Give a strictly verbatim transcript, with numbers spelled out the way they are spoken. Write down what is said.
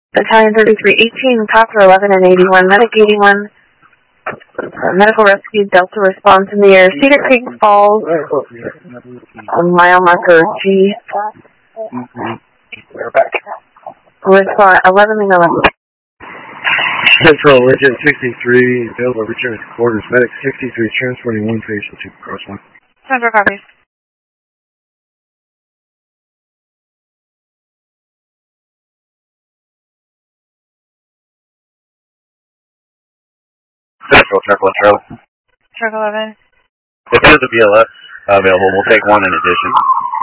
Battalion thirty-three eighteen, Copter eleven and eighty-one, Medic eighty-one, uh, Medical Rescue, Delta Response in the air, Cedar Creek Falls, on mile marker G. We're back. Response eleven and eleven. Central Legend sixty-three, available return to quarters. Medic sixty-three, transporting one patient to cross one. Central copies. Central, Circle Trail. Circle eleven. If there's a B L S available, we'll take one in addition.